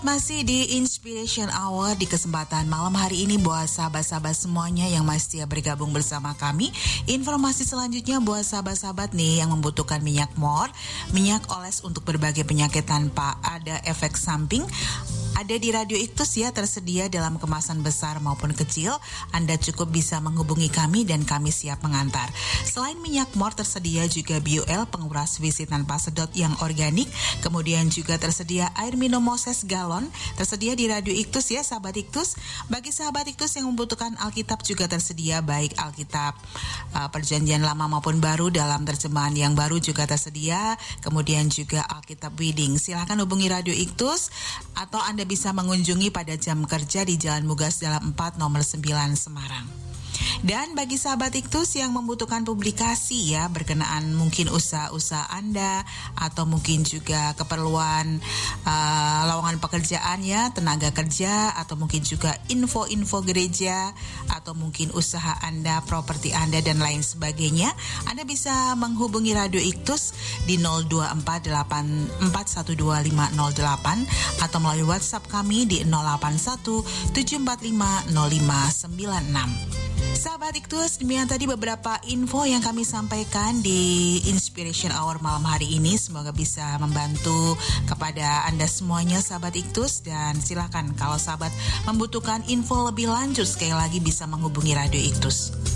Masih di Inspiration Hour di kesempatan malam hari ini buat sahabat-sahabat semuanya yang masih bergabung bersama kami. Informasi selanjutnya buat sahabat-sahabat nih yang membutuhkan minyak mor, minyak oles untuk berbagai penyakit tanpa ada efek samping. Ada di Radio Iktus ya, tersedia dalam kemasan besar maupun kecil. Anda cukup bisa menghubungi kami dan kami siap mengantar. Selain minyak mor, tersedia juga BioL penguras WC tanpa sedot yang organik. Kemudian juga tersedia air minum Moses galon. Tersedia di Radio Iktus ya sahabat Iktus. Bagi sahabat Iktus yang membutuhkan Alkitab juga tersedia, baik Alkitab Perjanjian Lama maupun Baru dalam terjemahan yang baru juga tersedia. Kemudian juga Alkitab Reading. Silahkan hubungi Radio Iktus atau Anda bisa mengunjungi pada jam kerja di Jalan Mugas Dalam 4 nomor 9 Semarang. Dan bagi sahabat Iktus yang membutuhkan publikasi ya berkenaan mungkin usaha-usaha Anda atau mungkin juga keperluan lowongan pekerjaan ya, tenaga kerja atau mungkin juga info-info gereja atau mungkin usaha Anda, properti Anda dan lain sebagainya, Anda bisa menghubungi Radio Iktus di 0248412508 atau melalui WhatsApp kami di 0817450596. Sahabat Iktus, demikian tadi beberapa info yang kami sampaikan di Inspiration Hour malam hari ini. Semoga bisa membantu kepada Anda semuanya sahabat Iktus. Dan silakan kalau sahabat membutuhkan info lebih lanjut, sekali lagi bisa menghubungi Radio Iktus.